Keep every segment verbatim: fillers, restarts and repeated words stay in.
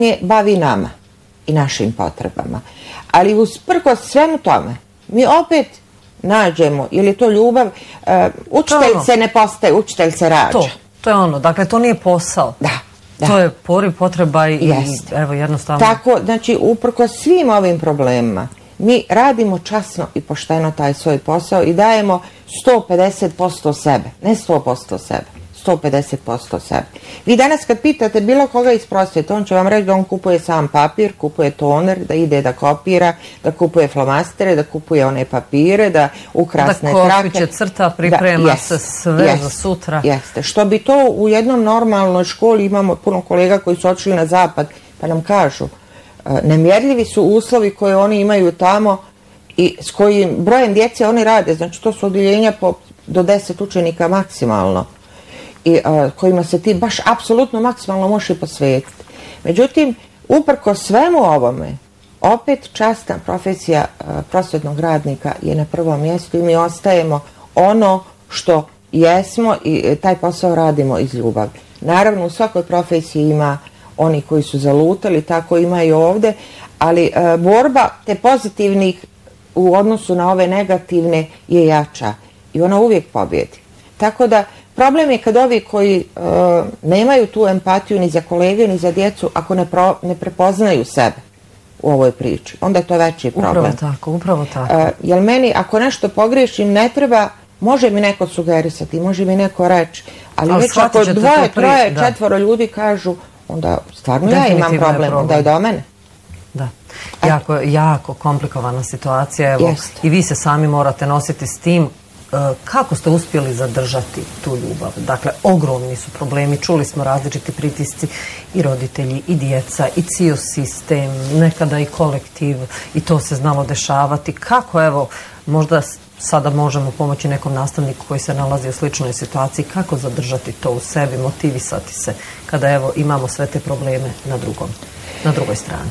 bavi nama i našim potrebama. Ali usprkos svemu tome, mi opet nađemo, ili je to ljubav, uh, učitelj ono. se ne postaje, učitelj se rađa. To, to je ono, dakle to nije posao. Da. Da. To je poriv, potreba i, i evo jednostavno... Tako, znači, uprkos svim ovim problemima, mi radimo časno i pošteno taj svoj posao i dajemo sto pedeset posto sebe, ne sto posto sebe, sto pedeset posto sebe. Vi danas kad pitate bilo koga iz prosvjete, on će vam reći da on kupuje sam papir, kupuje toner, da ide da kopira, da kupuje flomastere, da kupuje one papire, da ukrasne trake. Da kopiće crta, priprema da, se sve jest, za sutra. Jeste. Što bi to u jednom normalnoj školi, imamo puno kolega koji su otišli na zapad, pa nam kažu, nemjerljivi su uslovi koje oni imaju tamo i s kojim brojem djece oni rade. Znači to su odjeljenja po, do deset učenika maksimalno i uh, kojima se ti baš apsolutno maksimalno možeš posvetiti. Međutim, uprko svemu ovome, opet časna profesija uh, prosvjetnog radnika je na prvom mjestu i mi ostajemo ono što jesmo i taj posao radimo iz ljubavi. Naravno, u svakoj profesiji ima oni koji su zalutali, tako ima i ovdje, ali uh, borba te pozitivnih u odnosu na ove negativne je jača i ona uvijek pobjedi. Tako da problem je kad ovi koji uh, nemaju tu empatiju ni za kolege ni za djecu, ako ne, pro, ne prepoznaju sebe u ovoj priči, onda je to veći problem. Upravo tako, upravo tako. Uh, jer meni ako nešto pogriješim ne treba, može mi neko sugerisati, može mi neko reći, ali, ali već ako dvoje, troje, četvoro ljudi kažu, onda stvarno ja imam problem, problem, onda je do mene. Da, jako, jako komplikovana situacija, evo, i vi se sami morate nositi s tim. Kako ste uspjeli zadržati tu ljubav? Dakle, ogromni su problemi, čuli smo različiti pritisci i roditelji, i djeca, i cijel sistem, nekada i kolektiv, i to se znalo dešavati. Kako, evo, možda sada možemo pomoći nekom nastavniku koji se nalazi u sličnoj situaciji, kako zadržati to u sebi, motivisati se kada, evo, imamo sve te probleme na drugom, na drugoj strani?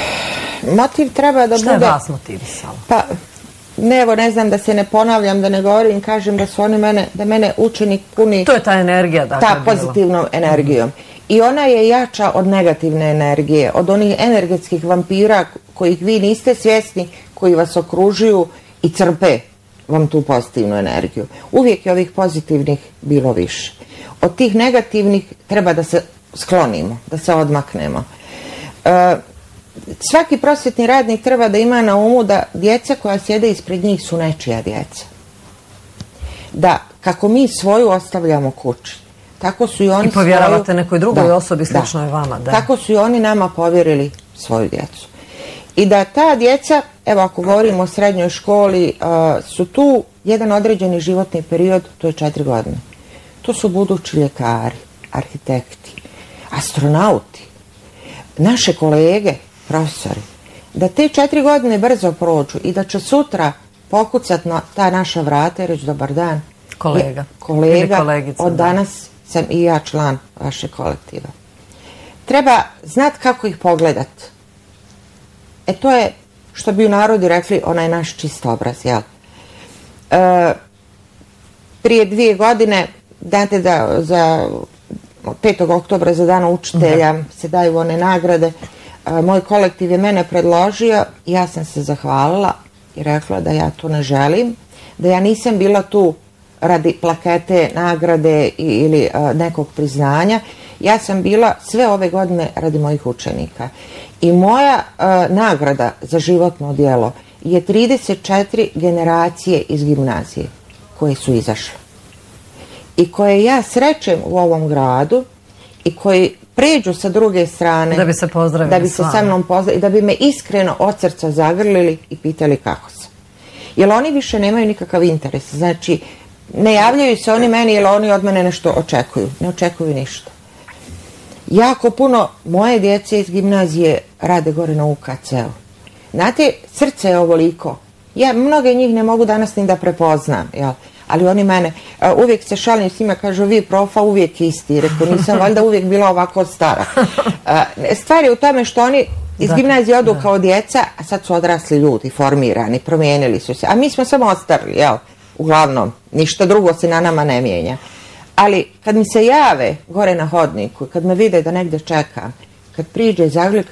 Motiv treba da bude... Šta je vas motivisalo? Pa... Ne, evo, ne znam da se ne ponavljam, da ne govorim, kažem da su oni mene, da mene učenik puni... To je ta energija, dakle, ta pozitivnom energijom. I ona je jača od negativne energije, od onih energetskih vampira kojih vi niste svjesni, koji vas okružuju i crpe vam tu pozitivnu energiju. Uvijek je ovih pozitivnih bilo više. Od tih negativnih treba da se sklonimo, da se odmaknemo. E, Svaki prosvjetni radnik treba da ima na umu da djeca koja sjede ispred njih su nečija djeca. Da, kako mi svoju ostavljamo kući, tako su i oni I povjeravate svoju... nekoj drugoj da, osobi slično je vama. Da. Tako su i oni nama povjerili svoju djecu. I da ta djeca, evo ako govorimo o srednjoj školi, uh, su tu jedan određeni životni period, to je četiri godine. To su budući ljekari, arhitekti, astronauti, naše kolege, profesori, da te četiri godine brzo prođu i da će sutra pokucat na ta naša vrata i reći dobar dan. Kolega. Kolega, od danas sam i ja član vaše kolektiva. Treba znati kako ih pogledat. E to je, što bi u narodu rekli, onaj naš čist obraz, jel? E, prije dvije godine, znate da za petog oktobra za dan učitelja da. se daju one nagrade. Moj kolektiv je mene predložio, ja sam se zahvalila i rekla da ja to ne želim, da ja nisam bila tu radi plakete, nagrade ili nekog priznanja. Ja sam bila sve ove godine radi mojih učenika. I moja uh, nagrada za životno djelo je trideset četiri generacije iz gimnazije koje su izašle. I koje ja srećem u ovom gradu i koji pređu sa druge strane da bi se pozdravili da bi se sa mnom pozdravili i da bi me iskreno od srca zagrlili i pitali kako sam. Jer oni više nemaju nikakav interes. Znači, ne javljaju se oni meni jer oni od mene nešto očekuju. Ne očekuju ništa. Jako puno moje djece iz gimnazije rade gore na U K C-u. Znate, srce je ovoliko. Ja mnoge njih ne mogu danas ni da prepoznam, jel? Ali oni mene, uh, uvijek se šalim s njima, kažu vi profa uvijek isti. Rekao, nisam valjda uvijek bila ovako stara. Uh, stvar je u tome što oni iz da, gimnazije odu da. kao djeca, a sad su odrasli ljudi, formirani, promijenili su se. A mi smo samo ostarili, jel? Uglavnom, ništa drugo se na nama ne mijenja. Ali kad mi se jave gore na hodniku, kad me vide da negdje čekam, kad priđe i zagleda,